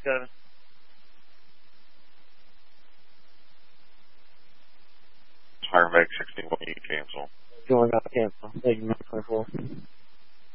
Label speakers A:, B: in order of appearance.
A: Kevin.
B: Firebag 61, you cancel.
A: Going out cancel. Thank you, 24.